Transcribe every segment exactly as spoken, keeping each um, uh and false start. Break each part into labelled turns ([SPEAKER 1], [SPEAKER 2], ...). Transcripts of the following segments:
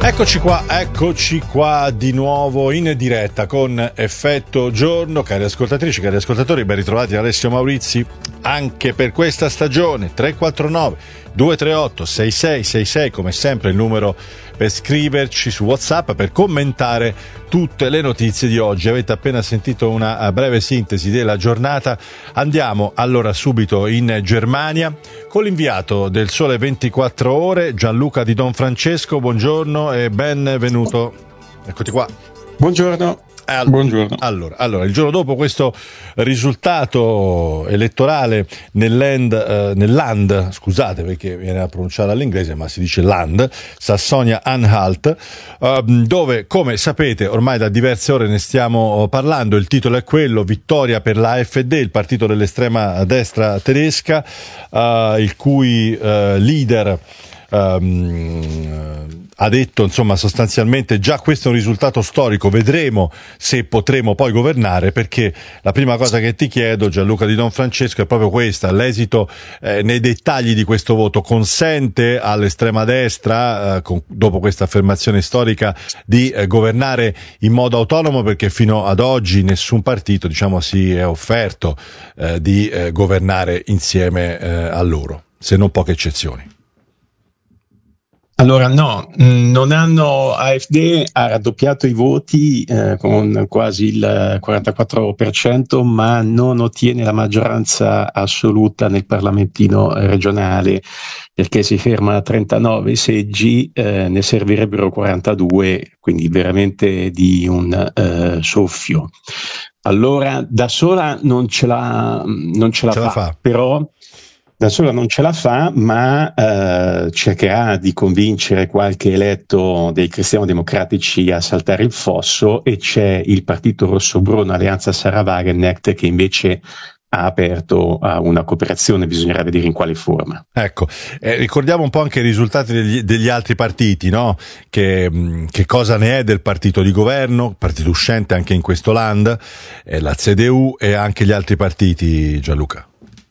[SPEAKER 1] Eccoci qua, eccoci qua di nuovo in diretta con Effetto Giorno. Cari ascoltatrici, cari ascoltatori, ben ritrovati da Alessio Maurizi anche per questa stagione. Tre quattro nove due tre otto sei sei sei sei, come sempre il numero per scriverci su WhatsApp, per commentare tutte le notizie di oggi. Avete appena sentito una breve sintesi della giornata. Andiamo allora subito in Germania con l'inviato del Sole ventiquattro Ore, Gianluca Di Don Francesco. Buongiorno e benvenuto. Eccoti qua.
[SPEAKER 2] Buongiorno.
[SPEAKER 1] Allora,
[SPEAKER 2] Buongiorno.
[SPEAKER 1] Allora, allora, il giorno dopo questo risultato elettorale nel land, eh, nel land, scusate perché viene a pronunciare all'inglese, ma si dice land, Sassonia-Anhalt, eh, dove, come sapete, ormai da diverse ore ne stiamo parlando. Il titolo è quello: vittoria per la AfD, il partito dell'estrema destra tedesca, eh, il cui eh, leader Um, ha detto, insomma, sostanzialmente già questo è un risultato storico, vedremo se potremo poi governare. Perché la prima cosa che ti chiedo, Gianluca Di Don Francesco, è proprio questa: l'esito eh, nei dettagli di questo voto consente all'estrema destra, eh, con, dopo questa affermazione storica, di eh, governare in modo autonomo? Perché fino ad oggi nessun partito, diciamo, si è offerto eh, di eh, governare insieme eh, a loro, se non poche eccezioni.
[SPEAKER 2] Allora no, non hanno AfD ha raddoppiato i voti eh, con quasi il quarantaquattro per cento, ma non ottiene la maggioranza assoluta nel parlamentino regionale, perché si ferma a trentanove seggi, eh, ne servirebbero quarantadue, quindi veramente di un eh, soffio. Allora da sola non ce la, non ce la, ce fa, la fa, però da sola non ce la fa, ma eh, cercherà di convincere qualche eletto dei cristiano-democratici a saltare il fosso, e c'è il partito rosso-bruno Alleanza Sarah Wagenknecht che invece ha aperto a una cooperazione, bisognerà vedere in quale forma.
[SPEAKER 1] Ecco, eh, ricordiamo un po' anche i risultati degli, degli altri partiti, no? Che, che cosa ne è del partito di governo, partito uscente anche in questo land, eh, la C D U e anche gli altri partiti, Gianluca.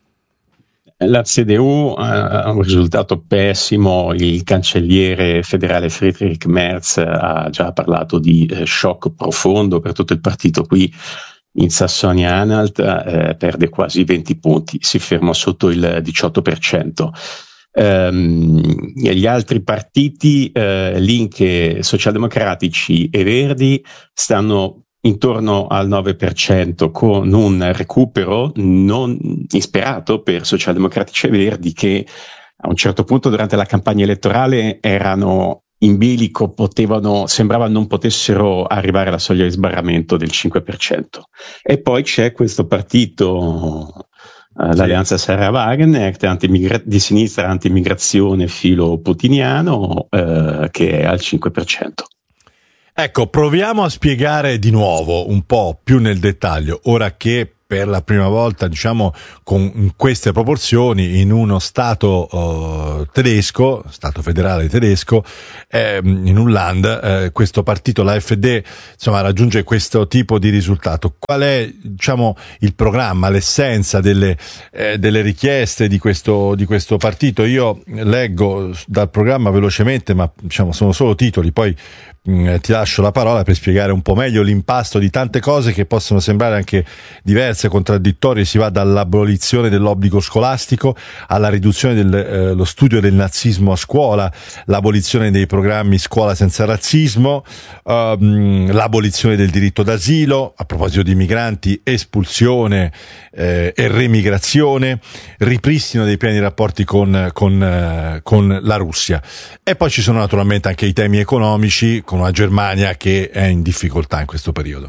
[SPEAKER 2] La C D U ha un risultato pessimo, il cancelliere federale Friedrich Merz ha già parlato di eh, shock profondo per tutto il partito. Qui in Sassonia-Anhalt eh, perde quasi venti punti, si ferma sotto il diciotto per cento. Um, gli altri partiti, eh, Linke, socialdemocratici e verdi, stanno intorno al nove per cento, con un recupero non insperato per socialdemocratici e verdi, che a un certo punto durante la campagna elettorale erano in bilico, potevano, sembrava non potessero arrivare alla soglia di sbarramento del cinque per cento. E poi c'è questo partito, eh, sì, l'Alleanza Sarah Wagenknecht, antimigra- di sinistra, anti-immigrazione, filo putiniano, eh, che è al cinque per cento.
[SPEAKER 1] Ecco, proviamo a spiegare di nuovo un po' più nel dettaglio, ora che per la prima volta, diciamo, con queste proporzioni in uno stato uh, tedesco, stato federale tedesco, eh, in un land, eh, questo partito, l'AfD, insomma, raggiunge questo tipo di risultato. Qual è, diciamo, il programma, l'essenza delle, eh, delle richieste di questo, di questo partito? Io leggo dal programma velocemente, ma diciamo sono solo titoli, poi mh, ti lascio la parola per spiegare un po' meglio l'impasto di tante cose che possono sembrare anche diverse, contraddittorie. Si va dall'abolizione dell'obbligo scolastico alla riduzione dello eh, studio del nazismo a scuola, l'abolizione dei programmi scuola senza razzismo, ehm, l'abolizione del diritto d'asilo, a proposito di migranti, espulsione eh, e remigrazione, ripristino dei pieni rapporti con, con, eh, con la Russia. E poi ci sono naturalmente anche i temi economici, con una Germania che è in difficoltà in questo periodo.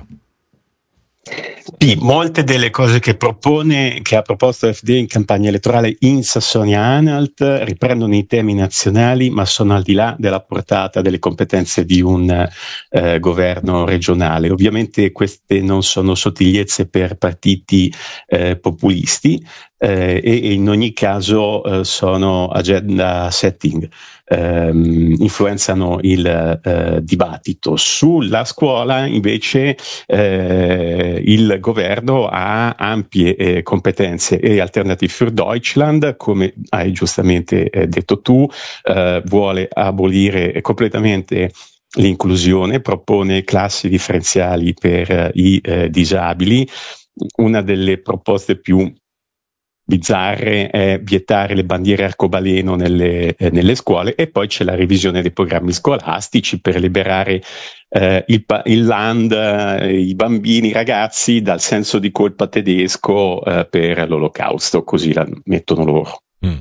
[SPEAKER 2] Sì, molte delle cose che propone, che ha proposto l'AfD in campagna elettorale in Sassonia-Anhalt, riprendono i temi nazionali, ma sono al di là della portata delle competenze di un eh, governo regionale. Ovviamente queste non sono sottigliezze per partiti eh, populisti, eh, e in ogni caso eh, sono agenda setting. Um, influenzano il uh, dibattito. Sulla scuola invece eh, il governo ha ampie eh, competenze, e Alternative für Deutschland, come hai giustamente eh, detto tu, eh, vuole abolire completamente l'inclusione, propone classi differenziali per eh, i eh, disabili. Una delle proposte più bizzarre è vietare le bandiere arcobaleno nelle, eh, nelle scuole, e poi c'è la revisione dei programmi scolastici per liberare eh, il, il land, eh, i bambini, i ragazzi dal senso di colpa tedesco eh, per l'Olocausto, così la mettono loro.
[SPEAKER 1] Mm.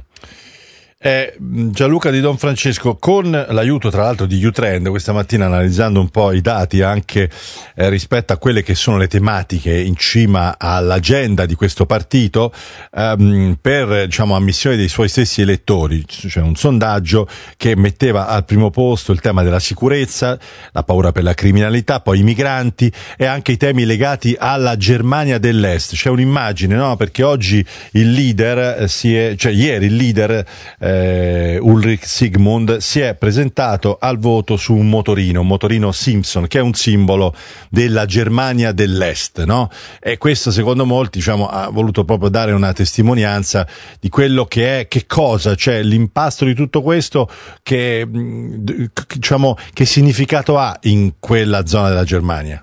[SPEAKER 1] Eh, Gianluca Di Don Francesco, con l'aiuto tra l'altro di Youtrend, questa mattina analizzando un po' i dati anche eh, rispetto a quelle che sono le tematiche in cima all'agenda di questo partito, ehm, per diciamo ammissione dei suoi stessi elettori, cioè un sondaggio che metteva al primo posto il tema della sicurezza, la paura per la criminalità, poi i migranti e anche i temi legati alla Germania dell'Est. C'è un'immagine, no? Perché oggi il leader eh, si è, cioè ieri il leader eh, Ulrich Sigmund si è presentato al voto su un motorino, un motorino Simpson, che è un simbolo della Germania dell'Est, no? E questo secondo molti, diciamo, ha voluto proprio dare una testimonianza di quello che è, che cosa, cioè l'impasto di tutto questo, che diciamo che significato ha in quella zona della Germania.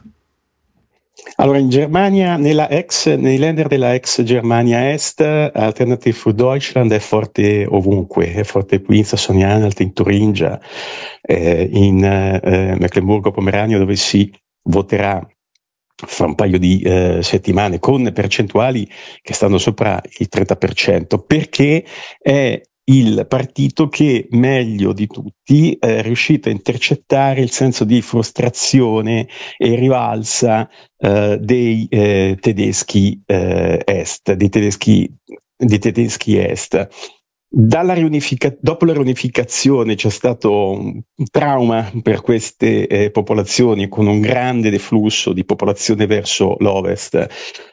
[SPEAKER 2] Allora, in Germania, nella ex, nei länder della ex Germania Est, Alternative für Deutschland è forte ovunque, è forte qui in Sassonia-Anhalt, in Turingia, eh, in eh, Mecklenburgo-Pomerania, dove si voterà fra un paio di eh, settimane con percentuali che stanno sopra il trenta per cento, perché è il partito che meglio di tutti è riuscito a intercettare il senso di frustrazione e rivalsa eh, dei eh, tedeschi eh, est, dei tedeschi, dei tedeschi est. Dalla riunifica- dopo la riunificazione c'è stato un trauma per queste eh, popolazioni, con un grande deflusso di popolazione verso l'ovest.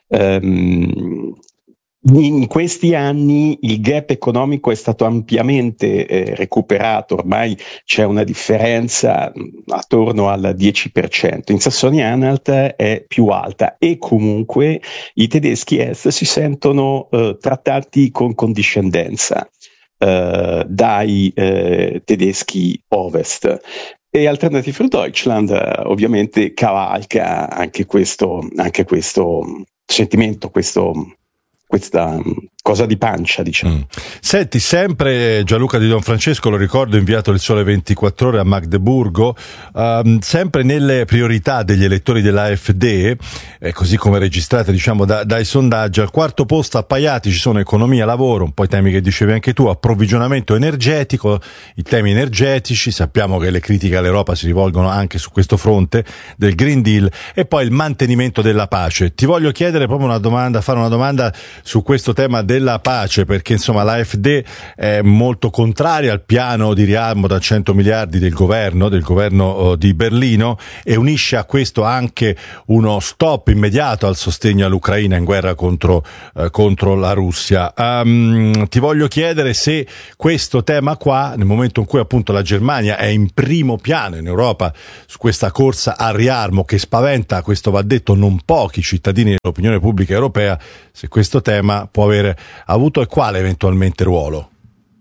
[SPEAKER 2] Um, In questi anni il gap economico è stato ampiamente eh, recuperato, ormai c'è una differenza attorno al dieci per cento, in Sassonia-Anhalt è più alta, e comunque i tedeschi est si sentono eh, trattati con condiscendenza eh, dai eh, tedeschi ovest. E Alternative für Deutschland eh, ovviamente cavalca anche questo, anche questo sentimento, questo questa cosa di pancia, diciamo. Mm.
[SPEAKER 1] Senti, sempre Gianluca Di Don Francesco, lo ricordo, inviato il Sole ventiquattro Ore a Magdeburgo, um, sempre nelle priorità degli elettori dell'AfD, eh, così come registrate diciamo da, dai sondaggi, al quarto posto appaiati ci sono economia, lavoro, un po' i temi che dicevi anche tu, approvvigionamento energetico, i temi energetici, sappiamo che le critiche all'Europa si rivolgono anche su questo fronte del Green Deal, e poi il mantenimento della pace. Ti voglio chiedere proprio una domanda, fare una domanda su questo tema della pace, perché insomma l'AfD è molto contraria al piano di riarmo da cento miliardi del governo, del governo di Berlino, e unisce a questo anche uno stop immediato al sostegno all'Ucraina in guerra contro, eh, contro la Russia. Um, ti voglio chiedere se questo tema qua, nel momento in cui appunto la Germania è in primo piano in Europa su questa corsa al riarmo che spaventa, questo va detto, non pochi cittadini dell'opinione pubblica europea, se questo tema può avere avuto e quale eventualmente ruolo?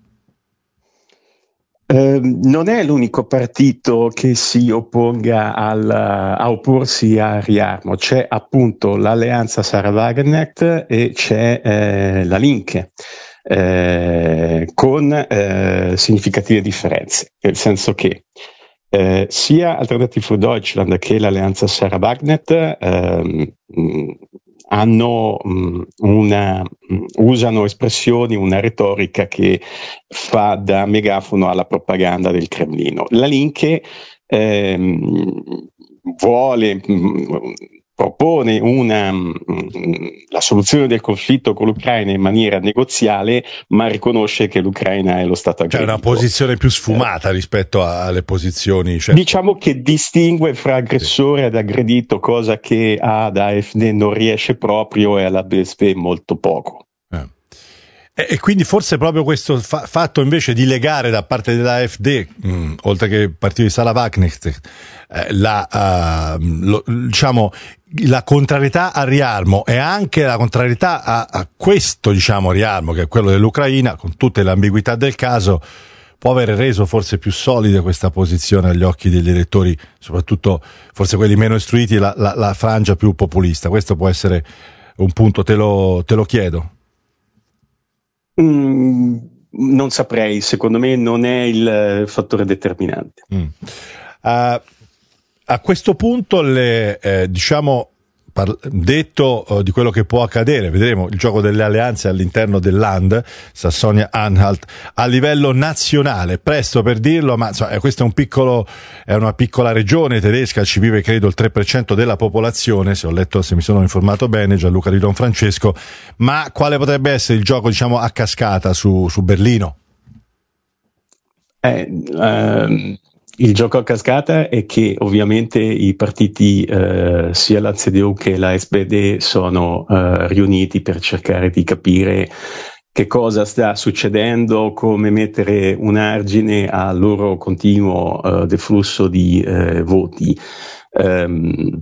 [SPEAKER 2] Eh, non è l'unico partito che si opponga al, a opporsi al riarmo, c'è appunto l'alleanza Sarah Wagenknecht e c'è eh, la Linke, eh, con eh, significative differenze, nel senso che eh, sia Alternative für Deutschland che l'alleanza Sarah Wagenknecht eh, hanno mh, una mh, usano espressioni, una retorica che fa da megafono alla propaganda del Cremlino. La Linke ehm, vuole mh, propone una, la soluzione del conflitto con l'Ucraina in maniera negoziale, ma riconosce che l'Ucraina è lo Stato aggredito.
[SPEAKER 1] C'è una posizione più sfumata eh. rispetto alle posizioni. Cioè...
[SPEAKER 2] Diciamo che distingue fra aggressore ed aggredito, cosa che ad AfD non riesce proprio e alla B S P molto poco.
[SPEAKER 1] Eh. E quindi forse proprio questo fa- fatto invece di legare da parte dell'AfD, mh, oltre che il partito di Sarah Wagenknecht, eh, la, uh, lo, diciamo, la contrarietà al riarmo e anche la contrarietà a, a questo, diciamo, riarmo, che è quello dell'Ucraina, con tutte le ambiguità del caso, può aver reso forse più solida questa posizione agli occhi degli elettori, soprattutto forse quelli meno istruiti, la, la, la frangia più populista. Questo può essere un punto, te lo, te lo chiedo.
[SPEAKER 2] Mm, non saprei, secondo me non è il fattore determinante.
[SPEAKER 1] Mm. Uh, a questo punto le, eh, diciamo, detto uh, di quello che può accadere, vedremo il gioco delle alleanze all'interno del Land Sassonia-Anhalt a livello nazionale, presto per dirlo, ma insomma, questo è un piccolo, è una piccola regione tedesca, ci vive credo il tre per cento della popolazione, se ho letto, se mi sono informato bene, Gianluca Di Don Francesco, ma quale potrebbe essere il gioco, diciamo, a cascata su, su Berlino?
[SPEAKER 2] Eh, um... Il gioco a cascata è che ovviamente i partiti, eh, sia la C D U che la S P D, sono eh, riuniti per cercare di capire che cosa sta succedendo, come mettere un argine al loro continuo eh, deflusso di eh, voti. Um,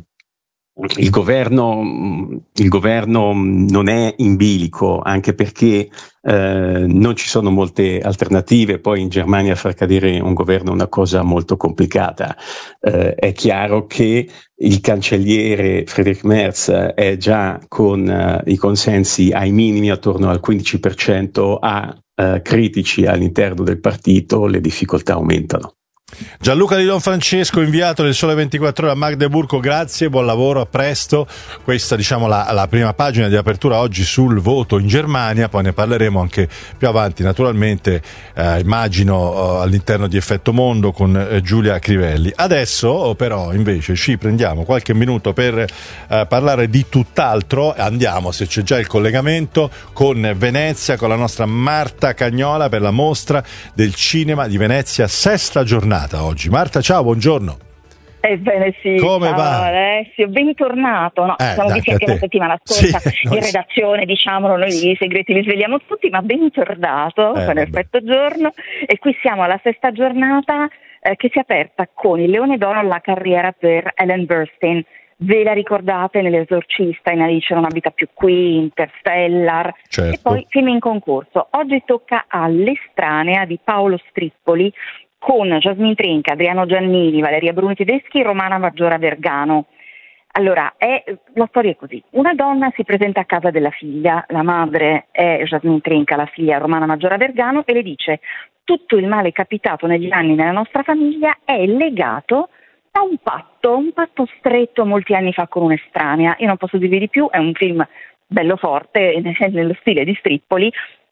[SPEAKER 2] Il governo, il governo non è in bilico, anche perché eh, non ci sono molte alternative. Poi in Germania far cadere un governo è una cosa molto complicata. Eh, è chiaro che il cancelliere Friedrich Merz è già con eh, i consensi ai minimi attorno al quindici per cento, a eh, critici all'interno del partito le difficoltà aumentano.
[SPEAKER 1] Gianluca Di Don Francesco, inviato del Sole ventiquattro Ore a Magdeburgo, grazie, buon lavoro, a presto. Questa, diciamo, la, la prima pagina di apertura oggi sul voto in Germania, poi ne parleremo anche più avanti, naturalmente, eh, immagino, eh, all'interno di Effetto Mondo con eh, Giulia Crivelli. Adesso però invece ci prendiamo qualche minuto per eh, parlare di tutt'altro. Andiamo, se c'è già il collegamento, con Venezia, con la nostra Marta Cagnola per la mostra del cinema di Venezia, sesta giornata oggi. Marta, ciao, buongiorno.
[SPEAKER 3] Ebbene sì,
[SPEAKER 1] come
[SPEAKER 3] ciao
[SPEAKER 1] va?
[SPEAKER 3] Alessio, bentornato. No,
[SPEAKER 1] eh,
[SPEAKER 3] siamo visti anche
[SPEAKER 1] te.
[SPEAKER 3] la settimana scorsa,
[SPEAKER 1] sì,
[SPEAKER 3] in redazione, diciamolo, noi i segreti li svegliamo tutti, ma bentornato
[SPEAKER 1] eh,
[SPEAKER 3] con Effetto Giorno. E qui siamo alla sesta giornata eh, che si è aperta con Il Leone d'Oro, la carriera per Ellen Burstyn. Ve la ricordate nell'Esorcista, in Alice non abita più qui, Interstellar,
[SPEAKER 1] certo.
[SPEAKER 3] E poi film in concorso. Oggi tocca all'Estranea di Paolo Strippoli, con Jasmine Trinca, Adriano Giannini, Valeria Bruni Tedeschi, Romana Maggiora Vergano. Allora, è, la storia è così. Una donna si presenta a casa della figlia, la madre è Jasmine Trinca, la figlia Romana Maggiora Vergano, e le dice: tutto il male capitato negli anni nella nostra famiglia è legato a un patto, un patto stretto molti anni fa con un'estranea. Io non posso dirvi di più, è un film bello forte, nello stile di Strippoli,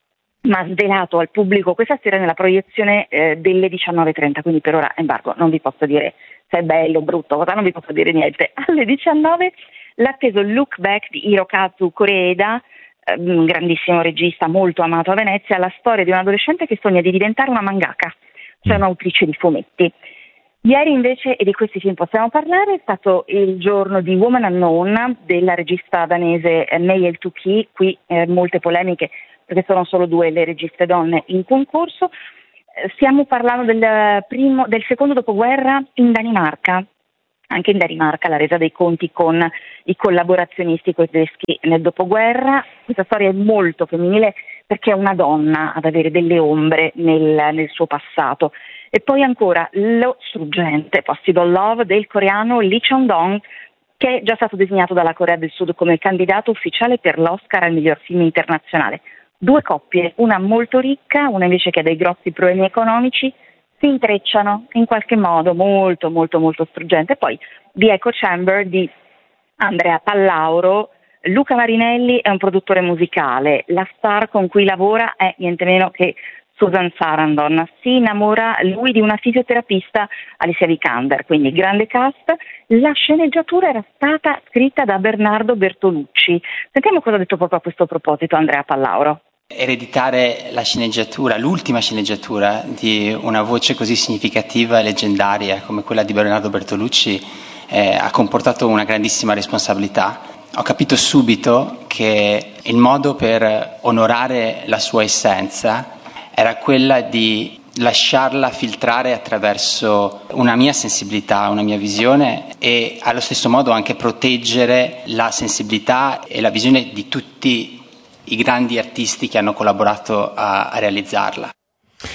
[SPEAKER 3] ma svelato al pubblico questa sera nella proiezione eh, delle diciannove e trenta, quindi per ora embargo, non vi posso dire se è bello o brutto, cosa, non vi posso dire niente. Alle diciannove l'atteso Look Back di Hirokazu Koreeda, eh, un grandissimo regista molto amato a Venezia, la storia di un adolescente che sogna di diventare una mangaka, cioè un'autrice di fumetti. Ieri invece, e di questi film possiamo parlare, è stato il giorno di Woman Unknown della regista danese Nael Tuki, qui eh, molte polemiche perché sono solo due le registe donne in concorso. Eh, stiamo parlando del, primo, del secondo dopoguerra in Danimarca. Anche in Danimarca la resa dei conti con i collaborazionisti tedeschi nel dopoguerra. Questa storia è molto femminile perché è una donna ad avere delle ombre nel, nel suo passato. E poi ancora Lo struggente Possible Love del coreano Lee Chong-dong, che è già stato designato dalla Corea del Sud come candidato ufficiale per l'Oscar al miglior film internazionale. Due coppie, una molto ricca, una invece che ha dei grossi problemi economici, si intrecciano in qualche modo molto molto molto struggente. E poi The Echo Chamber di Andrea Pallauro. Luca Marinelli è un produttore musicale, la star con cui lavora è niente meno che Susan Sarandon. Si innamora lui di una fisioterapista, Alicia Vikander, quindi grande cast. La sceneggiatura era stata scritta da Bernardo Bertolucci. Sentiamo cosa ha detto proprio a questo proposito Andrea Pallauro.
[SPEAKER 4] Ereditare la sceneggiatura, l'ultima sceneggiatura di una voce così significativa e leggendaria come quella di Bernardo Bertolucci eh, ha comportato una grandissima responsabilità. Ho capito subito che il modo per onorare la sua essenza era quella di lasciarla filtrare attraverso una mia sensibilità, una mia visione, e allo stesso modo anche proteggere la sensibilità e la visione di tutti i grandi artisti che hanno collaborato a, a realizzarla.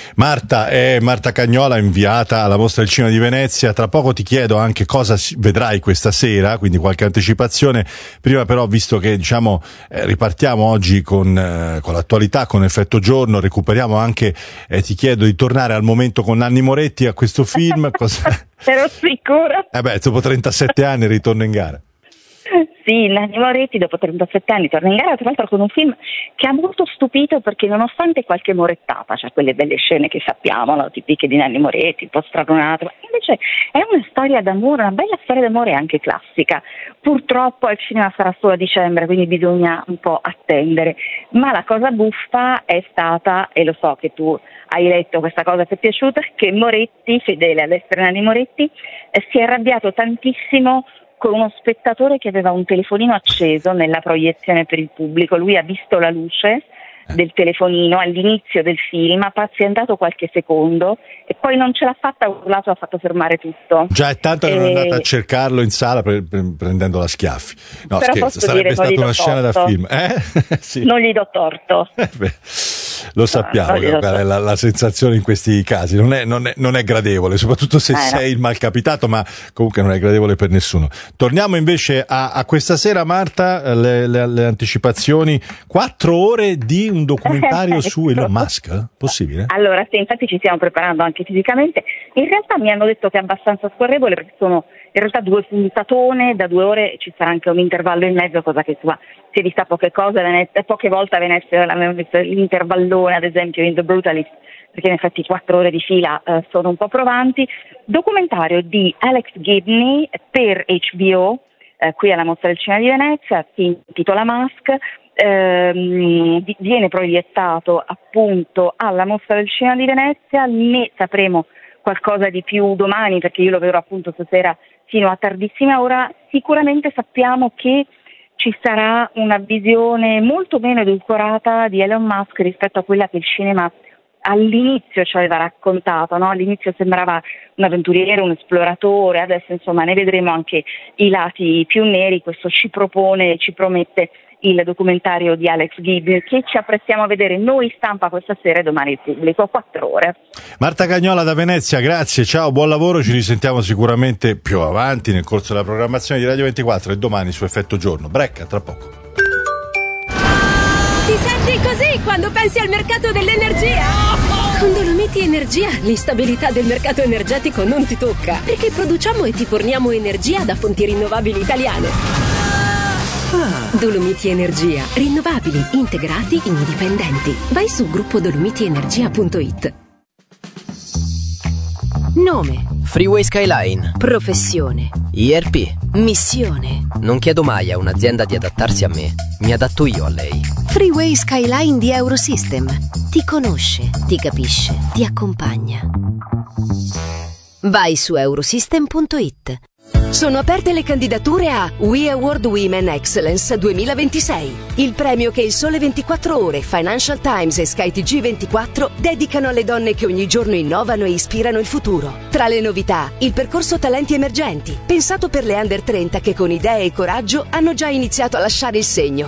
[SPEAKER 1] Marta è Marta Cagnola, inviata alla Mostra del Cinema di Venezia. Tra poco ti chiedo anche cosa vedrai questa sera, quindi qualche anticipazione. Prima però, visto che diciamo eh, ripartiamo oggi con, eh, con l'attualità, con Effetto Giorno, recuperiamo anche, eh, ti chiedo di tornare al momento con Nanni Moretti a questo film. Cosa...
[SPEAKER 3] Ero sicura.
[SPEAKER 1] Eh beh, dopo trentasette anni ritorno in gara.
[SPEAKER 3] Sì, Nanni Moretti dopo trentasette anni torna in gara, tra l'altro con un film che ha molto stupito, perché nonostante qualche morettata, cioè quelle belle scene che sappiamo, no, tipiche di Nanni Moretti, un po' stradonato, invece è una storia d'amore, una bella storia d'amore anche classica. Purtroppo al cinema sarà solo a dicembre, quindi bisogna un po' attendere, ma la cosa buffa è stata, e lo so che tu hai letto questa cosa, ti è piaciuta, che Moretti, fedele all'essere Nanni Moretti, eh, si è arrabbiato tantissimo con uno spettatore che aveva un telefonino acceso nella proiezione per il pubblico. Lui ha visto la luce del telefonino all'inizio del film, ha pazientato qualche secondo e poi non ce l'ha fatta, ha urlato, ha fatto fermare tutto.
[SPEAKER 1] Già è tanto che
[SPEAKER 3] e...
[SPEAKER 1] non è andata a cercarlo in sala pre- pre- prendendo la schiaffi. No,
[SPEAKER 3] però
[SPEAKER 1] scherzo, sarebbe stata una scena da film. Eh? Sì.
[SPEAKER 3] Non gli do torto.
[SPEAKER 1] Eh beh, lo sappiamo, no, qual è la, la sensazione in questi casi. Non è, non è, non è gradevole, soprattutto se eh, sei no. il malcapitato, ma comunque non è gradevole per nessuno. Torniamo invece a, a questa sera, Marta, le, le, le anticipazioni. Quattro ore di un documentario su Elon Musk? Possibile?
[SPEAKER 3] Allora, sì, infatti ci stiamo preparando anche fisicamente. In realtà mi hanno detto che è abbastanza scorrevole, perché sono in realtà due puntatone, da due ore ci sarà anche un intervallo in mezzo, cosa che insomma si è vista poche cose, Venezia, poche volte a Venezia avevamo visto l'intervallone, ad esempio in The Brutalist, perché in effetti quattro ore di fila eh, sono un po' provanti. Documentario di Alex Gibney per H B O, eh, qui alla Mostra del Cinema di Venezia, si intitola Musk, ehm, viene proiettato appunto alla Mostra del Cinema di Venezia, ne sapremo qualcosa di più domani, perché io lo vedrò appunto stasera fino a tardissima ora. Sicuramente sappiamo che ci sarà una visione molto meno edulcorata di Elon Musk rispetto a quella che il cinema all'inizio ci aveva raccontato, no? All'inizio sembrava un avventuriero, un esploratore, adesso insomma ne vedremo anche i lati più neri. Questo ci propone, ci promette il documentario di Alex Gibb, che ci apprestiamo a vedere noi Stampa questa sera e domani il pubblico, quattro ore.
[SPEAKER 1] Marta Cagnola da Venezia, grazie, ciao, buon lavoro, ci risentiamo sicuramente più avanti nel corso della programmazione di Radio ventiquattro e domani su Effetto Giorno. Break, tra poco.
[SPEAKER 5] Ti senti così quando pensi al mercato dell'energia? Con Dolomiti Energia l'instabilità del mercato energetico non ti tocca, perché produciamo e ti forniamo energia da fonti rinnovabili italiane. Ah. Dolomiti Energia, rinnovabili, integrati, indipendenti. Vai su gruppo dolomiti energia punto it. Nome:
[SPEAKER 6] Freeway Skyline.
[SPEAKER 5] Professione:
[SPEAKER 6] I R P.
[SPEAKER 5] Missione:
[SPEAKER 6] non chiedo mai a un'azienda di adattarsi a me, mi adatto io a lei.
[SPEAKER 5] Freeway Skyline di Eurosystem. Ti conosce, ti capisce, ti accompagna. Vai su eurosystem punto it. Sono aperte le candidature a We Award Women Excellence duemilaventisei, il premio che il Sole ventiquattro Ore, Financial Times e Sky T G ventiquattro dedicano alle donne che ogni giorno innovano e ispirano il futuro. Tra le novità, il percorso Talenti Emergenti, pensato per le under trenta che con idee e coraggio hanno già iniziato a lasciare il segno.